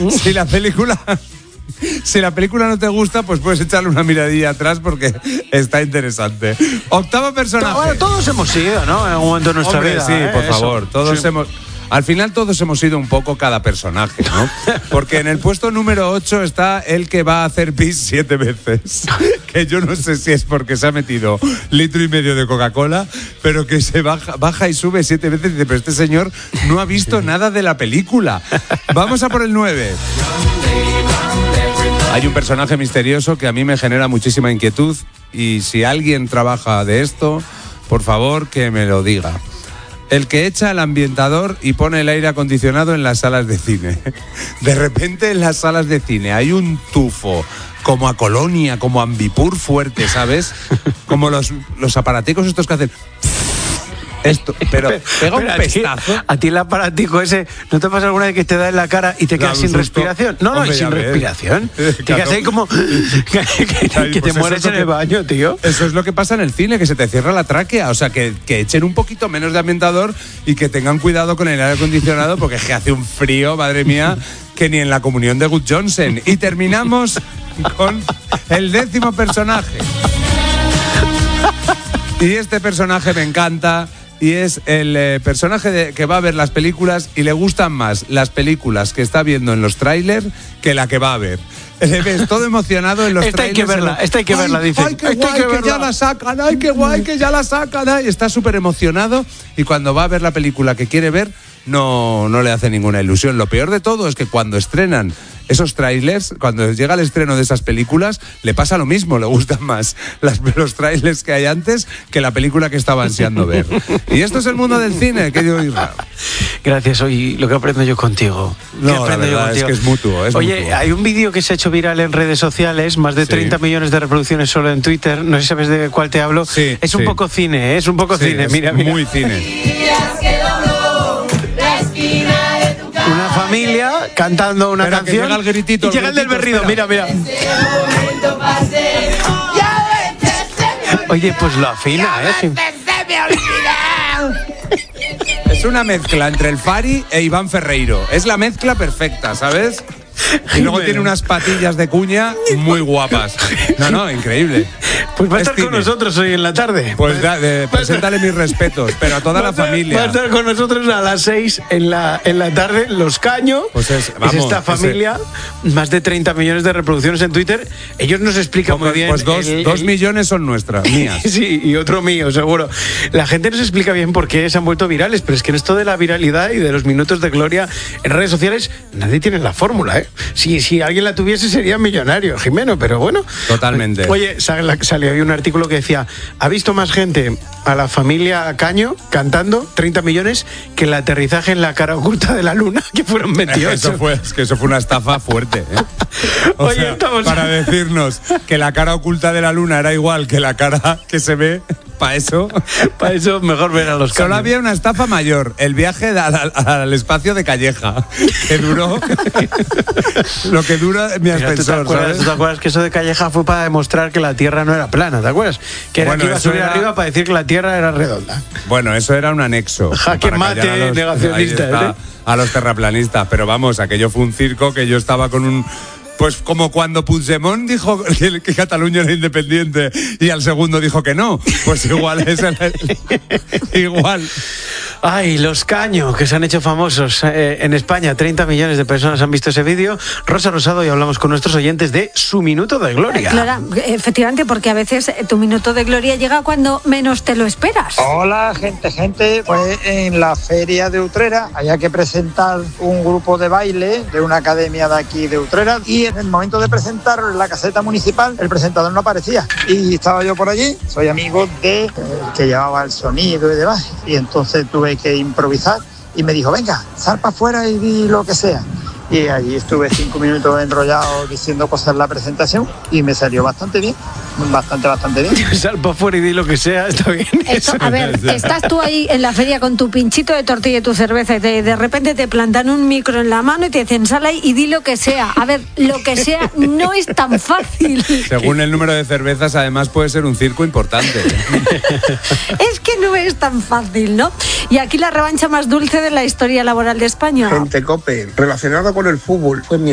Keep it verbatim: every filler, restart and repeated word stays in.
si la película... Si la película no te gusta, pues puedes echarle una miradilla atrás porque está interesante. Octavo personaje. Bueno, todos hemos ido, ¿no? En algún momento de nuestra Hombre, vida. sí, ¿eh? por Eso. favor. Todos Sí. hemos... Al final todos hemos sido un poco cada personaje, ¿no? Porque en el puesto número ocho está el que va a hacer pis siete veces. Que yo no sé si es porque se ha metido litro y medio de Coca-Cola, pero que se baja, baja y sube siete veces y dice, pero este señor no ha visto nada de la película. Vamos a por el nueve. Hay un personaje misterioso que a mí me genera muchísima inquietud y si alguien trabaja de esto, por favor que me lo diga. El que echa el ambientador y pone el aire acondicionado en las salas de cine. De repente en las salas de cine hay un tufo, como a Colonia, como a Ambipur fuerte, ¿sabes? Como los, los aparaticos estos que hacen... Esto, pero pega un Pero pestazo. A ti, a ti el aparatico ese, ¿no te pasa alguna vez que te da en la cara y te quedas sin respiración? No, no, Hombre, y sin ya ves. respiración. Te Claro. quedas ahí como que, que- que Ay, te pues mueres eso en es el lo que- baño, tío. Eso es lo que pasa en el cine, que se te cierra la tráquea. O sea, que, que echen un poquito menos de ambientador y que tengan cuidado con el aire acondicionado porque es que hace un frío, madre mía, que ni en la comunión de Good Johnson. Y terminamos con el décimo personaje. Y este personaje me encanta. Y es el eh, personaje de, que va a ver las películas y le gustan más las películas que está viendo en los trailers que la que va a ver. Le ves todo emocionado en los Esta hay trailers. que verla, en los- esta hay que Ay, verla, dice. Ay, qué Esta hay guay, que que, verla. ya la sacan, ay, qué guay, que ya la sacan. Ay. Está súper emocionado y cuando va a ver la película que quiere ver, no, no le hace ninguna ilusión. Lo peor de todo es que cuando estrenan esos trailers, cuando llega el estreno de esas películas, le pasa lo mismo, le gustan más las, los trailers que hay antes que la película que estaba ansiando ver. Y esto es el mundo del cine, que yo digo, Gracias, hoy lo que aprendo yo contigo. ¿Qué no, la aprendo yo verdad es contigo? que es mutuo. Es Oye, mutuo. hay un vídeo que se ha hecho viral en redes sociales, más de Sí. treinta millones de reproducciones solo en Twitter, no sé si sabes de cuál te hablo. Sí, es un sí. poco cine, ¿eh? es un poco Sí, cine, es mira, mira. muy cine. Una familia cantando una Espera, que canción llega el gritito, y el llega el del gritito, berrido, mira, espera. mira. Oye, pues lo afina, ¿eh? Es una mezcla entre el Fari e Iván Ferreiro. Es la mezcla perfecta, ¿sabes? Y luego tiene unas patillas de cuña muy guapas. No, no, increíble. Pues va a Es estar con cine. nosotros hoy en la tarde. Pues da- de- preséntale mis respetos, pero a toda Va la a estar- familia. Va a estar con nosotros a las seis en la, en la tarde, Los Caño. Pues es- es vamos, esta familia, más de treinta millones de reproducciones en Twitter. Ellos nos explican muy Pues, bien. pues dos, el- dos el- millones son nuestras, mías. Sí, y otro mío, seguro. La gente nos explica bien por qué se han vuelto virales, pero es que en esto de la viralidad y de los minutos de gloria en redes sociales, nadie tiene la fórmula, ¿eh? Si, si alguien la tuviese sería millonario, Jimeno, pero bueno. Totalmente. Oye, sal- salió hoy un artículo que decía, ¿ha visto más gente a la familia Caño cantando treinta millones que el aterrizaje en la cara oculta de la luna, que fueron veintiocho? Eso fue, es que eso fue una estafa fuerte. ¿eh? O Oye, sea, estamos- para decirnos que la cara oculta de la luna era igual que la cara que se ve, para eso. Para eso mejor ver a los Solo Caño. había una estafa mayor, el viaje al, al- al espacio de Calleja, que duró lo que dura mi Mira, ¿tú, te ascensor, acuerdas, ¿sabes? tú te acuerdas que eso de Calleja fue para demostrar que la Tierra no era plana? ¿Te acuerdas? Que era Bueno, que iba a eso subir era- arriba para decir que la Tierra era redonda. Bueno, eso era un anexo. Jaque para mate callar a los- negacionista, ahí está, ¿eh? a los terraplanistas. Pero vamos, aquello fue un circo que yo estaba con un... Pues como cuando Puigdemont dijo que, que Cataluña era independiente y al segundo dijo que no. Pues igual es el- igual. Ay, los Caño, que se han hecho famosos eh, en España. treinta millones de personas han visto ese vídeo. Rosa Rosado, y hablamos con nuestros oyentes de su minuto de gloria. Claro, efectivamente, porque a veces eh, tu minuto de gloria llega cuando menos te lo esperas. Hola, gente, gente. Pues en la feria de Utrera había que presentar un grupo de baile de una academia de aquí de Utrera y en el momento de presentar la caseta municipal el presentador no aparecía y estaba yo por allí, soy amigo de eh, que llevaba el sonido y demás y entonces tuve que improvisar y me dijo, venga, sal para afuera y di lo que sea. Y allí estuve cinco minutos enrollado diciendo cosas en la presentación y me salió bastante bien, bastante, bastante bien. Sal para afuera y di lo que sea, está bien. Esto, a ver, estás tú ahí en la feria con tu pinchito de tortilla y tu cerveza y te- de repente te plantan un micro en la mano y te dicen, sal ahí y di lo que sea. A ver, lo que sea no es tan fácil. Según el número de cervezas, además puede ser un circo importante. Es que no es tan fácil, ¿no? Y aquí la revancha más dulce de la historia laboral de España. Gente, Cope, relacionado con el fútbol, pues mi